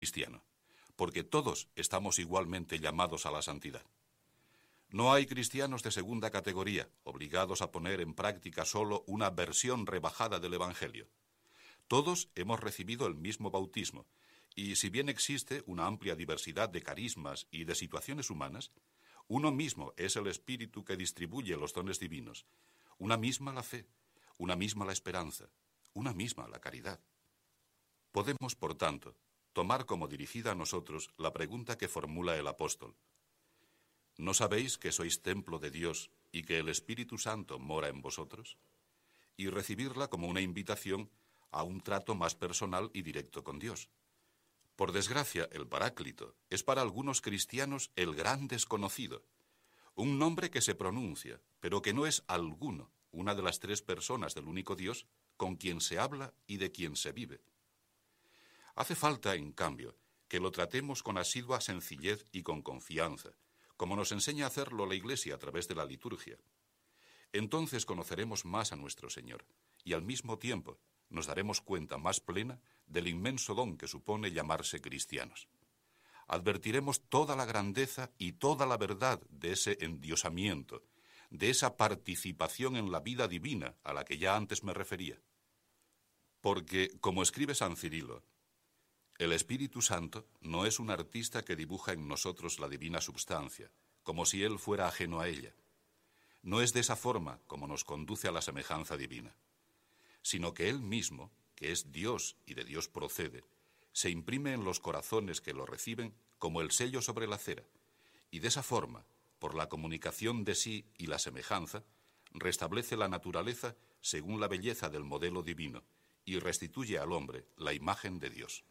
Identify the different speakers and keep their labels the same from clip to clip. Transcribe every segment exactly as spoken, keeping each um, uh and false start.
Speaker 1: cristiano, porque todos estamos igualmente llamados a la santidad. No hay cristianos de segunda categoría, obligados a poner en práctica solo una versión rebajada del Evangelio. Todos hemos recibido el mismo bautismo, y si bien existe una amplia diversidad de carismas y de situaciones humanas, uno mismo es el Espíritu que distribuye los dones divinos, una misma la fe, una misma la esperanza, una misma la caridad. Podemos, por tanto, tomar como dirigida a nosotros la pregunta que formula el apóstol. ¿No sabéis que sois templo de Dios y que el Espíritu Santo mora en vosotros? Y recibirla como una invitación a un trato más personal y directo con Dios. Por desgracia, el Paráclito es para algunos cristianos el gran desconocido, un nombre que se pronuncia, pero que no es alguno, una de las tres personas del único Dios con quien se habla y de quien se vive. Hace falta, en cambio, que lo tratemos con asidua sencillez y con confianza, como nos enseña a hacerlo la Iglesia a través de la liturgia. Entonces conoceremos más a nuestro Señor y al mismo tiempo nos daremos cuenta más plena del inmenso don que supone llamarse cristianos. Advertiremos toda la grandeza y toda la verdad de ese endiosamiento, de esa participación en la vida divina a la que ya antes me refería. Porque, como escribe San Cirilo, el Espíritu Santo no es un artista que dibuja en nosotros la divina substancia, como si él fuera ajeno a ella. No es de esa forma como nos conduce a la semejanza divina, sino que él mismo, que es Dios y de Dios procede, se imprime en los corazones que lo reciben como el sello sobre la cera, y de esa forma, por la comunicación de sí y la semejanza, restablece la naturaleza según la belleza del modelo divino y restituye al hombre la imagen de Dios.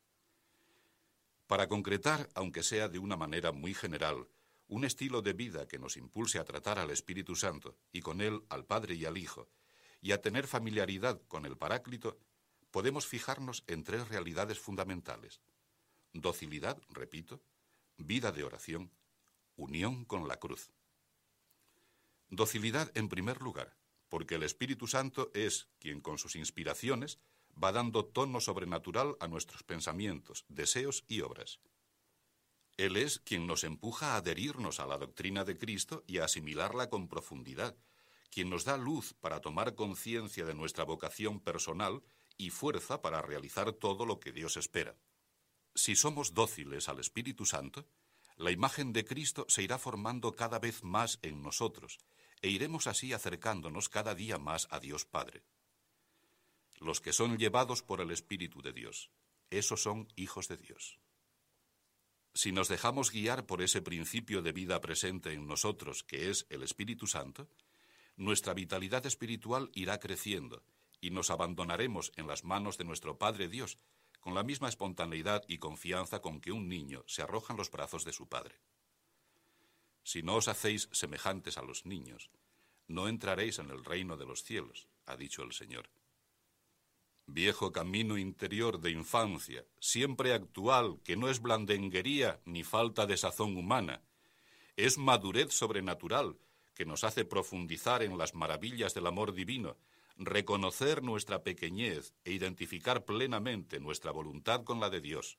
Speaker 1: Para concretar, aunque sea de una manera muy general, un estilo de vida que nos impulse a tratar al Espíritu Santo y con él al Padre y al Hijo, y a tener familiaridad con el Paráclito, podemos fijarnos en tres realidades fundamentales: docilidad, repito, vida de oración, unión con la cruz. Docilidad en primer lugar, porque el Espíritu Santo es quien con sus inspiraciones va dando tono sobrenatural a nuestros pensamientos, deseos y obras. Él es quien nos empuja a adherirnos a la doctrina de Cristo y a asimilarla con profundidad, quien nos da luz para tomar conciencia de nuestra vocación personal y fuerza para realizar todo lo que Dios espera. Si somos dóciles al Espíritu Santo, la imagen de Cristo se irá formando cada vez más en nosotros e iremos así acercándonos cada día más a Dios Padre. Los que son llevados por el Espíritu de Dios, esos son hijos de Dios. Si nos dejamos guiar por ese principio de vida presente en nosotros, que es el Espíritu Santo, nuestra vitalidad espiritual irá creciendo y nos abandonaremos en las manos de nuestro Padre Dios, con la misma espontaneidad y confianza con que un niño se arroja en los brazos de su padre. Si no os hacéis semejantes a los niños, no entraréis en el reino de los cielos, ha dicho el Señor. Viejo camino interior de infancia, siempre actual, que no es blandenguería ni falta de sazón humana, es madurez sobrenatural que nos hace profundizar en las maravillas del amor divino, reconocer nuestra pequeñez e identificar plenamente nuestra voluntad con la de Dios.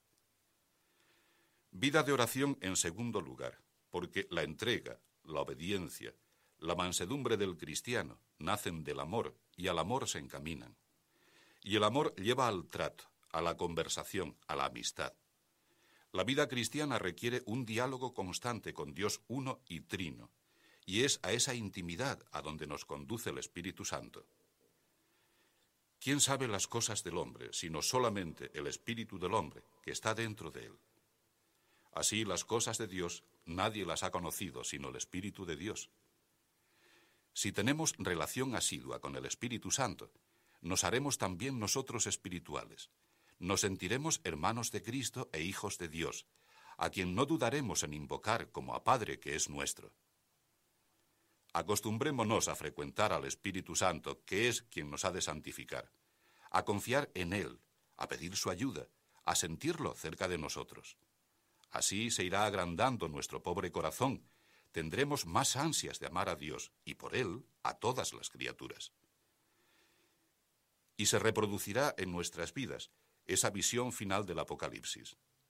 Speaker 1: Vida de oración en segundo lugar, porque la entrega, la obediencia, la mansedumbre del cristiano nacen del amor y al amor se encaminan. Y el amor lleva al trato, a la conversación, a la amistad. La vida cristiana requiere un diálogo constante con Dios uno y trino, y es a esa intimidad a donde nos conduce el Espíritu Santo. ¿Quién sabe las cosas del hombre, sino solamente el Espíritu del hombre, que está dentro de él? Así las cosas de Dios nadie las ha conocido, sino el Espíritu de Dios. Si tenemos relación asidua con el Espíritu Santo, nos haremos también nosotros espirituales. Nos sentiremos hermanos de Cristo e hijos de Dios, a quien no dudaremos en invocar como a Padre que es nuestro. Acostumbrémonos a frecuentar al Espíritu Santo, que es quien nos ha de santificar, a confiar en Él, a pedir su ayuda, a sentirlo cerca de nosotros. Así se irá agrandando nuestro pobre corazón, tendremos más ansias de amar a Dios y por Él a todas las criaturas. Y se reproducirá en nuestras vidas esa visión final del Apocalipsis.